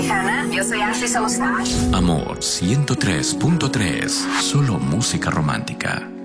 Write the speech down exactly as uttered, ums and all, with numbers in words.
Hannah. Yo soy Ashley Saustache. Amor ciento tres punto tres. Solo música romántica.